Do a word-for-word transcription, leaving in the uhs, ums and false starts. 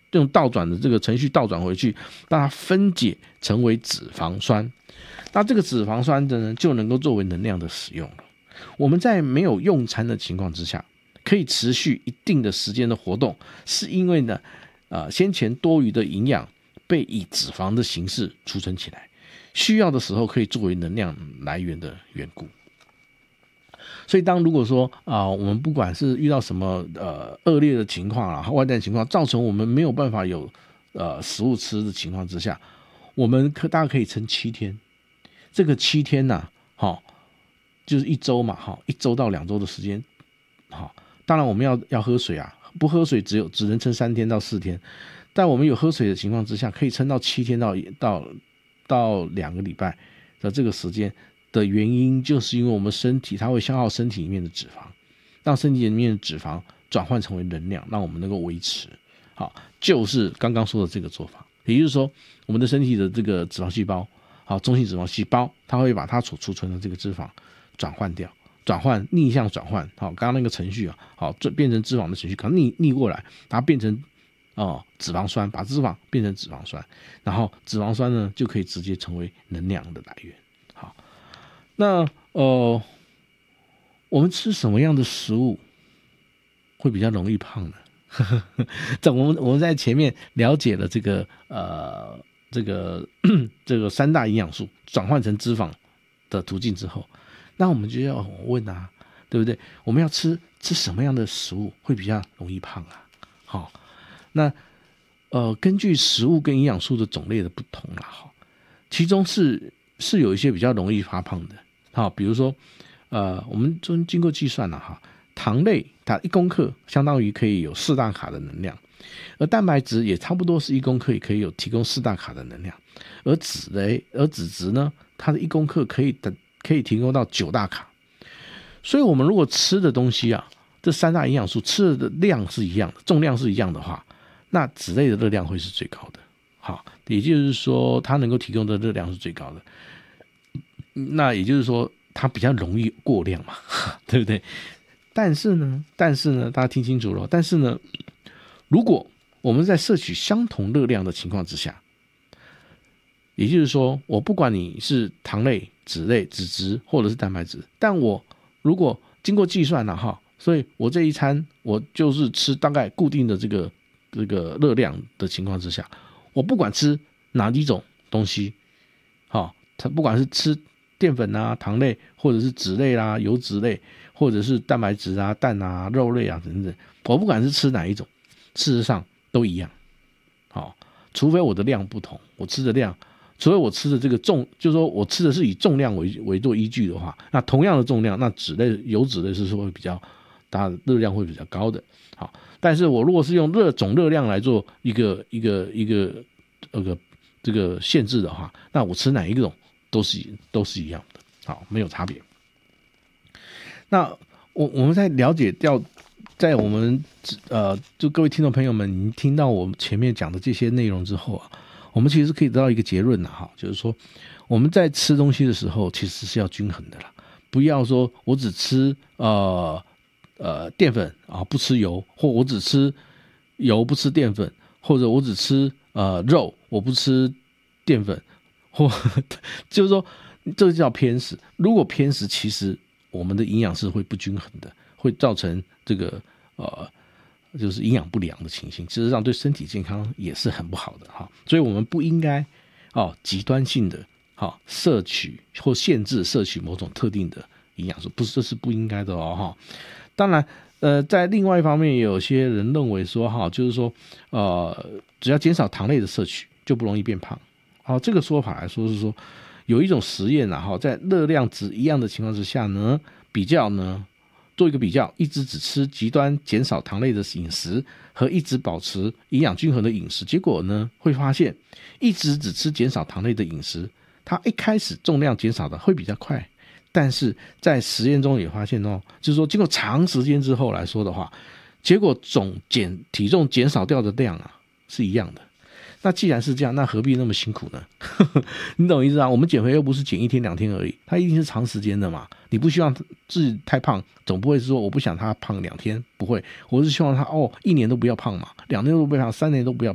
用倒转的这个程序倒转回去，让它分解成为脂肪酸。那这个脂肪酸的呢，就能够作为能量的使用了。我们在没有用餐的情况之下，可以持续一定的时间的活动，是因为呢，呃，先前多余的营养被以脂肪的形式储存起来，需要的时候可以作为能量来源的缘故。所以当如果说啊、呃，我们不管是遇到什么呃恶劣的情况啊，外在情况造成我们没有办法有呃食物吃的情况之下，我们可大概可以撑七天。这个七天呐、啊，好、哦，就是一周嘛，哈、哦，一周到两周的时间，好、哦，当然我们要要喝水啊，不喝水只有只能撑三天到四天，但我们有喝水的情况之下，可以撑到七天到到到两个礼拜的这个时间。的原因就是因为我们身体它会消耗身体里面的脂肪，让身体里面的脂肪转换成为能量，让我们能够维持。好，就是刚刚说的这个做法，也就是说，我们的身体的这个脂肪细胞，好，中性脂肪细胞，它会把它所储存的这个脂肪转换掉，转换逆向转换。好，刚刚那个程序啊，好，变成脂肪的程序，可能逆逆过来，把它变成哦脂肪酸，把脂肪变成脂肪酸，然后脂肪酸呢就可以直接成为能量的来源。好。那呃，我们吃什么样的食物会比较容易胖呢？这我们我们在前面了解了这个呃这个这个三大营养素转换成脂肪的途径之后，那我们就要问啊，对不对？我们要吃吃什么样的食物会比较容易胖啊？好、哦，那呃根据食物跟营养素的种类的不同啦，哈，其中是是有一些比较容易发胖的。好，比如说，呃，我们经过计算了哈，糖类它一公克相当于可以有四大卡的能量，而蛋白质也差不多是一公克也可以有提供四大卡的能量，而脂类而脂质呢，它的一公克可以的可以提供到九大卡。所以我们如果吃的东西啊，这三大营养素吃的量是一样的，重量是一样的话，那脂类的热量会是最高的。好，也就是说，它能够提供的热量是最高的。那也就是说，它比较容易过量嘛，对不对？但是呢，但是呢，大家听清楚了。但是呢，如果我们在摄取相同热量的情况之下，也就是说，我不管你是糖类、脂类、脂质或者是蛋白质，但我如果经过计算了哈，所以我这一餐我就是吃大概固定的这个这个热量的情况之下，我不管吃哪几种东西，好，它不管是吃淀粉啊、糖类，或者是脂类啦、啊、油脂类，或者是蛋白质啊、蛋啊、肉类啊等等，我不管是吃哪一种，事实上都一样。好，除非我的量不同，我吃的量，除非我吃的这个重，就是说我吃的是以重量为为做依据的话，那同样的重量，那脂类、油脂类是会比较大，热量会比较高的。好，但是我如果是用热总热量来做一个一个一个那个这个限制的话，那我吃哪一种？都是都是一样的，好，没有差别。那我我们在了解掉，在我们呃，就各位听众朋友们，你听到我们前面讲的这些内容之后啊，我们其实可以得到一个结论了哈，就是说我们在吃东西的时候，其实是要均衡的啦，不要说我只吃呃呃淀粉啊，不吃油，或我只吃油不吃淀粉，或者我只吃呃肉，我不吃淀粉。或就是说，这个叫偏食。如果偏食，其实我们的营养是会不均衡的，会造成这个呃，就是营养不良的情形。事实上，对身体健康也是很不好的哈。所以我们不应该哦极端性的哈摄取或限制摄取某种特定的营养素，不是这是不应该的哦哈。当然，呃，在另外一方面，有些人认为说哈，就是说呃，只要减少糖类的摄取，就不容易变胖。好，这个说法来说是说，有一种实验啊，在热量值一样的情况之下呢，比较呢，做一个比较，一直只吃极端减少糖类的饮食和一直保持营养均衡的饮食，结果呢，会发现一直只吃减少糖类的饮食，它一开始重量减少的会比较快，但是在实验中也发现哦，就是说经过长时间之后来说的话，结果总减体重减少掉的量啊是一样的。那既然是这样，那何必那么辛苦呢？你懂意思啊？我们减肥又不是减一天两天而已，它一定是长时间的嘛。你不希望自己太胖，总不会是说我不想他胖两天，不会，我是希望他哦一年都不要胖嘛，两年都不要胖，三年都不要